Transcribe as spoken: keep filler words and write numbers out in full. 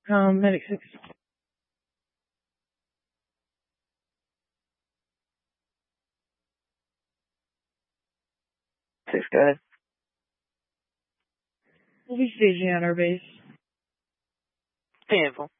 Um, medic six. Six, go ahead. We'll be staging at our base. Painful.